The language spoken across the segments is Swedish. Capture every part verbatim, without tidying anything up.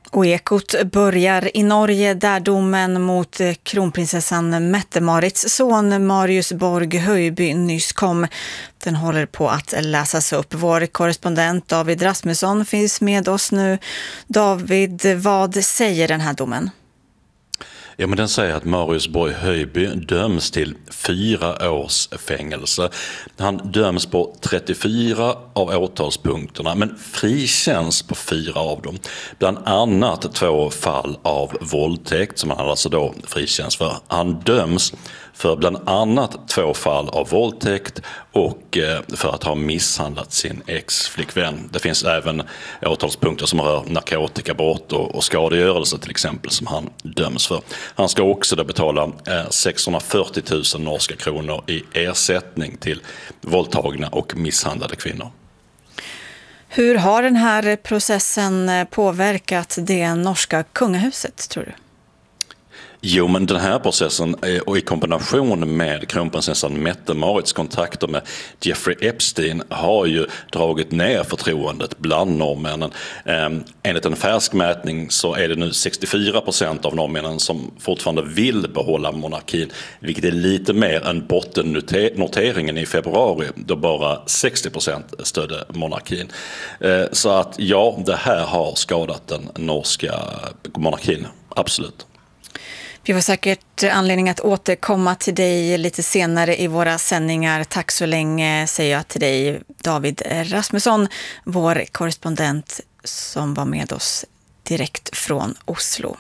Och Ekot börjar i Norge där domen mot kronprinsessan Mette-Marits son Marius Borg Höjby nyss kom. Den håller på att läsas upp. Vår korrespondent David Rasmusson finns med oss nu. David, vad säger den här domen? Ja, men den säger att Marius Borg Höjby döms till fyra års fängelse. Han döms på trettiofyra av åtalspunkterna men frikänns på fyra av dem. Bland annat två fall av våldtäkt som han alltså då frikänns för. Han döms för bland annat två fall av våldtäkt och för att ha misshandlat sin ex-flickvän. Det finns även åtalspunkter som rör narkotikabrott och skadegörelse till exempel som han döms för. Han ska också då betala sexhundrafyrtio tusen norska kronor i ersättning till våldtagna och misshandlade kvinnor. Hur har den här processen påverkat det norska kungahuset, tror du? Jo, men den här processen och i kombination med kronprinsessan Mette-Marits kontakter med Jeffrey Epstein har ju dragit ner förtroendet bland norrmännen. Eh, enligt en färsk mätning så är det nu sextiofyra procent av norrmännen som fortfarande vill behålla monarkin, vilket är lite mer än bottennoteringen i februari då bara sextio procent stödde monarkin. Eh, så att ja, det här har skadat den norska monarkin, absolut. Vi får säkert anledning att återkomma till dig lite senare i våra sändningar. Tack så länge säger jag till dig, David Rasmusson, vår korrespondent som var med oss direkt från Oslo.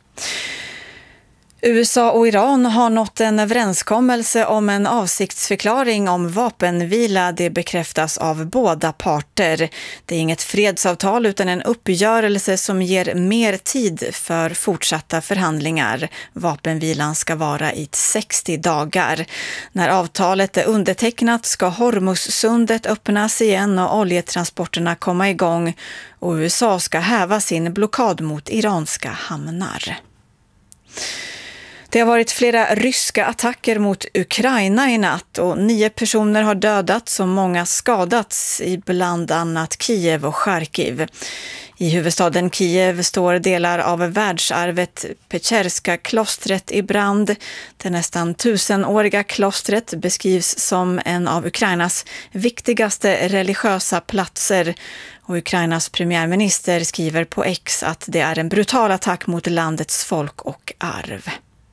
U S A och Iran har nått en överenskommelse om en avsiktsförklaring om vapenvila. Det bekräftas av båda parter. Det är inget fredsavtal utan en uppgörelse som ger mer tid för fortsatta förhandlingar. Vapenvilan ska vara i sextio dagar. När avtalet är undertecknat ska Hormuzsundet öppnas igen och oljetransporterna komma igång. Och U S A ska häva sin blockad mot iranska hamnar. Det har varit flera ryska attacker mot Ukraina i natt och nio personer har dödats och många skadats i bland annat Kiev och Charkiv. I huvudstaden Kiev står delar av världsarvet Pecherska klostret i brand. Det nästan tusenåriga klostret beskrivs som en av Ukrainas viktigaste religiösa platser. Och Ukrainas premiärminister skriver på X att det är en brutal attack mot landets folk och arv.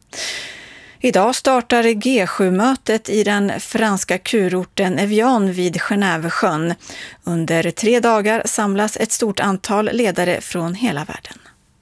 Idag startar G sju-mötet i den franska kurorten Evian vid Genèvesjön. Under tre dagar samlas ett stort antal ledare från hela världen.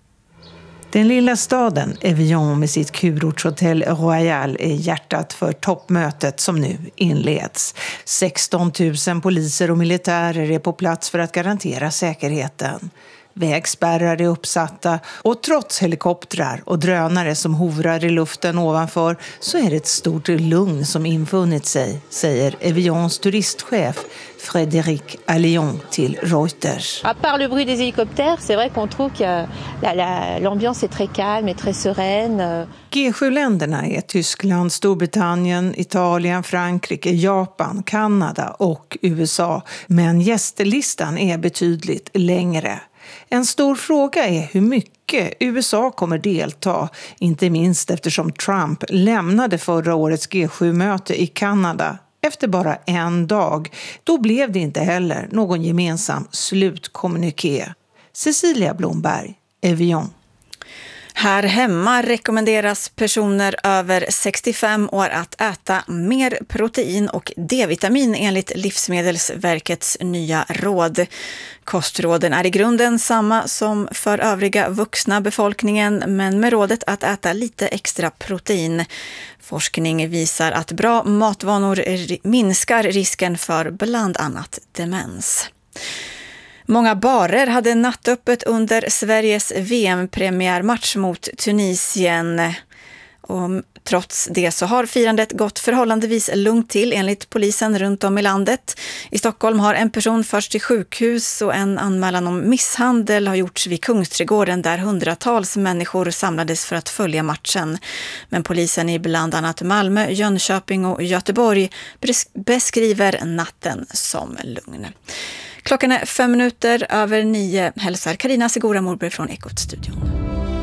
Den lilla staden Evian med sitt kurortshotell Royal är hjärtat för toppmötet som nu inleds. sexton tusen poliser och militärer är på plats för att garantera säkerheten. Vägspärrar är uppsatta och trots helikoptrar och drönare som hovrar i luften ovanför så är det ett stort lugn som infunnit sig, säger Evians turistchef Frédéric Allion till Reuters. À part le bruit des hélicoptères, c'est vrai qu'on trouve que la, la, l'ambiance est très calme et très sereine. G sju-länderna är Tyskland, Storbritannien, Italien, Frankrike, Japan, Kanada och U S A. Men gästlistan är betydligt längre. En stor fråga är hur mycket U S A kommer delta, inte minst eftersom Trump lämnade förra årets G sju-möte i Kanada efter bara en dag. Då blev det inte heller någon gemensam slutkommuniké. Cecilia Blomberg, Evian. Här hemma rekommenderas personer över sextiofem år att äta mer protein och D-vitamin enligt Livsmedelsverkets nya råd. Kostråden är i grunden samma som för övriga vuxna befolkningen men med rådet att äta lite extra protein. Forskning visar att bra matvanor minskar risken för bland annat demens. Många barer hade nattöppet under Sveriges V M-premiärmatch mot Tunisien. Och trots det så har firandet gått förhållandevis lugnt till enligt polisen runt om i landet. I Stockholm har en person förts till sjukhus och en anmälan om misshandel har gjorts vid Kungsträdgården där hundratals människor samlades för att följa matchen. Men polisen i bland annat Malmö, Jönköping och Göteborg beskriver natten som lugn. Klockan är fem minuter över nio. Hälsar Carina Segura Morberg från Ekot-studion.